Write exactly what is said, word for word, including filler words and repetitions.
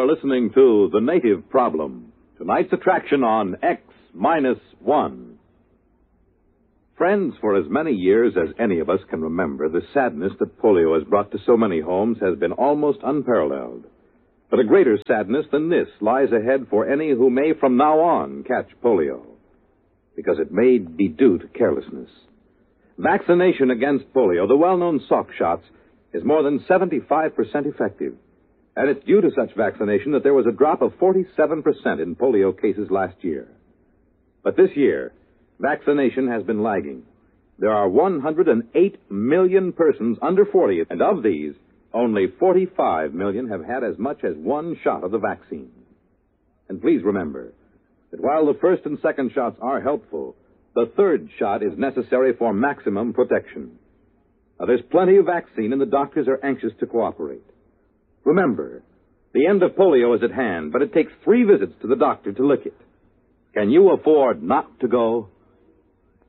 are listening to The Native Problem, tonight's attraction on X minus one. Friends, for as many years as any of us can remember, the sadness that polio has brought to so many homes has been almost unparalleled. But a greater sadness than this lies ahead for any who may from now on catch polio, because it may be due to carelessness. Vaccination against polio, the well-known Salk shots, is more than seventy-five percent effective. And it's due to such vaccination that there was a drop of forty-seven percent in polio cases last year. But this year, vaccination has been lagging. There are one hundred eight million persons under forty, and of these, only forty-five million have had as much as one shot of the vaccine. And please remember that while the first and second shots are helpful, the third shot is necessary for maximum protection. Now, there's plenty of vaccine, and the doctors are anxious to cooperate. Remember, the end of polio is at hand, but it takes three visits to the doctor to lick it. Can you afford not to go?